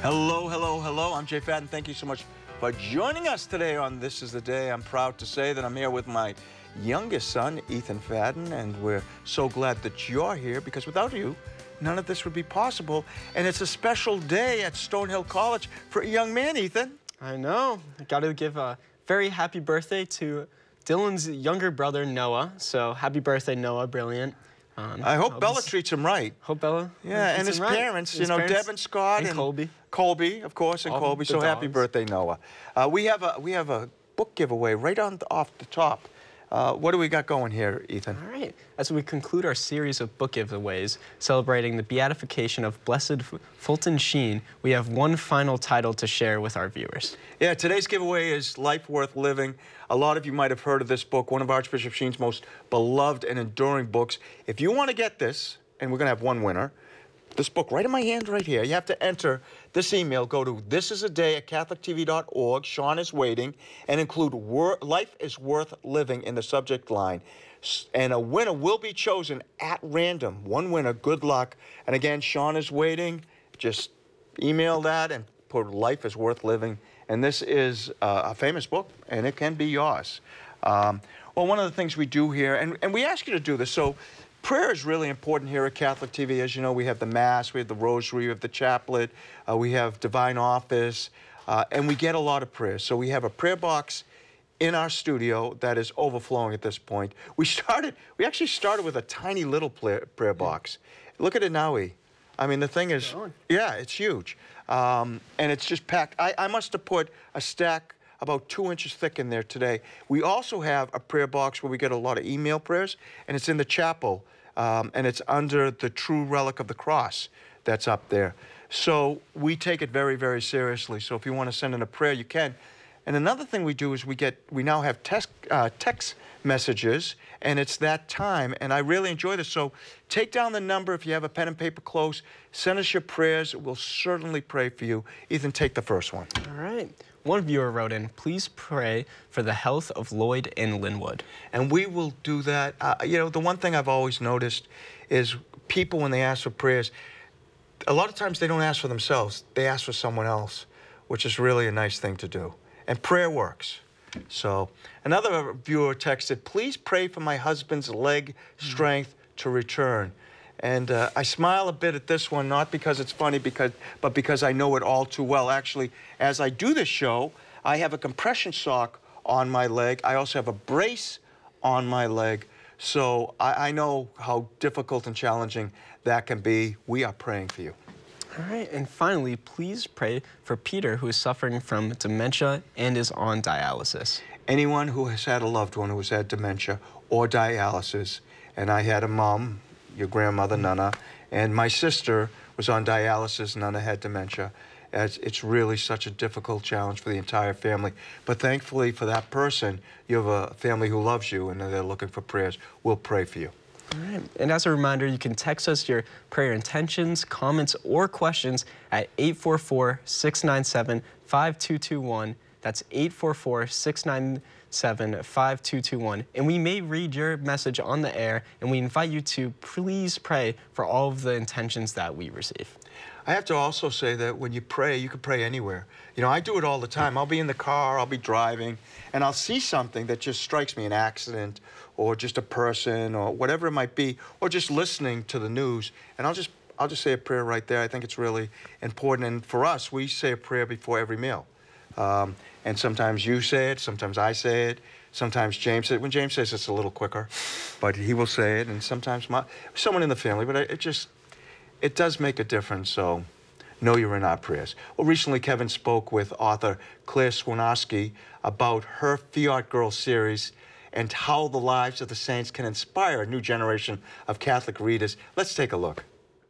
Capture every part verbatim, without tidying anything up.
Hello, hello, hello. I'm Jay Fadden. Thank you so much for joining us today on This Is the Day. I'm proud to say that I'm here with my youngest son, Ethan Fadden, and we're so glad that you're here because without you, none of this would be possible. And it's a special day at Stonehill College for a young man, Ethan. I know. I got to give a very happy birthday to Dylan's younger brother, Noah. So happy birthday, Noah. Brilliant. Um, I hope Bella treats him right. Hope Bella. Yeah, and his right. parents, his you know, parents Deb and Scott and, and Colby. Colby, of course, and All Colby. the So happy dogs. birthday, Noah. Uh, we have a we have a book giveaway right on the, off the top. Uh, what do we got going here, Ethan? All right. As we conclude our series of book giveaways celebrating the beatification of Blessed Fulton Sheen, we have one final title to share with our viewers. Yeah, today's giveaway is Life Worth Living. A lot of you might have heard of this book, one of Archbishop Sheen's most beloved and enduring books. If you want to get this, and we're going to have one winner, this book right in my hand right here, you have to enter this email. Go to thisisaday at catholic t v dot org. Sean is waiting. And include wor Life is Worth Living in the subject line. And a winner will be chosen at random. One winner. Good luck. And again, Sean is waiting. Just email that and put Life is Worth Living. And this is uh, a famous book, and it can be yours. Um, well, one of the things we do here, and, and we ask you to do this, so prayer is really important here at Catholic T V. As you know, we have the Mass, we have the Rosary, we have the Chaplet, uh, we have Divine Office, uh, and we get a lot of prayers. So we have a prayer box in our studio that is overflowing at this point. We started, we actually started with a tiny little prayer, prayer box. Look at it now, E. I mean, the thing is, yeah, it's huge. Um, and it's just packed. I, I must have put a stack about two inches thick in there today. We also have a prayer box where we get a lot of email prayers, and it's in the chapel, um, and it's under the true relic of the cross that's up there. So we take it very, very seriously. So if you want to send in a prayer, you can. And another thing we do is we get, we now have text, uh, text messages, and it's that time, and I really enjoy this. So take down the number if you have a pen and paper close. Send us your prayers. We'll certainly pray for you. Ethan, take the first one. All right. One viewer wrote in, please pray for the health of Lloyd in Linwood. And we will do that. Uh, you know, the one thing I've always noticed is people, when they ask for prayers, a lot of times they don't ask for themselves. They ask for someone else, which is really a nice thing to do. And prayer works. So another viewer texted, please pray for my husband's leg strength to return. And uh, I smile a bit at this one, not because it's funny, because, but because I know it all too well. Actually, as I do this show, I have a compression sock on my leg. I also have a brace on my leg. So I, I know how difficult and challenging that can be. We are praying for you. All right, and finally, please pray for Peter, who is suffering from dementia and is on dialysis. Anyone who has had a loved one who has had dementia or dialysis, and I had a mom, your grandmother, Nana, and my sister was on dialysis. Nana had dementia. It's, it's really such a difficult challenge for the entire family. But thankfully for that person, you have a family who loves you and they're looking for prayers. We'll pray for you. All right. And as a reminder, you can text us your prayer intentions, comments, or questions at eight four four, six nine seven, five two two one. That's eight four four, six nine seven, five two two one. And we may read your message on the air, and we invite you to please pray for all of the intentions that we receive. I have to also say that when you pray, you can pray anywhere. You know, I do it all the time. I'll be in the car, I'll be driving, and I'll see something that just strikes me, an accident, or just a person, or whatever it might be, or just listening to the news, and I'll just, I'll just say a prayer right there. I think it's really important, and for us, we say a prayer before every meal. Um, and sometimes you say it, sometimes I say it, sometimes James says it. When James says it's a little quicker, but he will say it, and sometimes my, someone in the family, but it just, it does make a difference, so know you're in our prayers. Well, recently Kevin spoke with author Claire Swinarski about her Fiat Girl series and how the lives of the saints can inspire a new generation of Catholic readers. Let's take a look.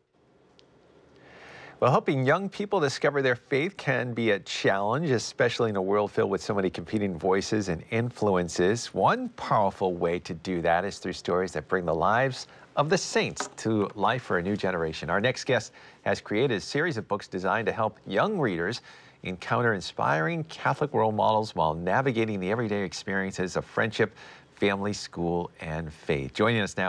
Well, helping young people discover their faith can be a challenge, especially in a world filled with so many competing voices and influences. One powerful way to do that is through stories that bring the lives of the saints to life for a new generation. Our next guest has created a series of books designed to help young readers encounter inspiring Catholic role models while navigating the everyday experiences of friendship, family, school, and faith. Joining us now